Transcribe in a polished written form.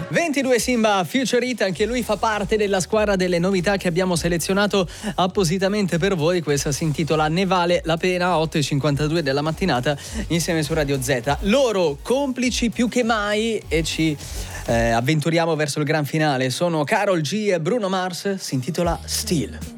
22 Simba Future Hit, anche lui fa parte della squadra delle novità che abbiamo selezionato appositamente per voi. Questa si intitola Ne vale la pena, 8:52 della mattinata, insieme su Radio Z. Loro complici più che mai e ci avventuriamo verso il gran finale. Sono Karol G e Bruno Mars, si intitola Still.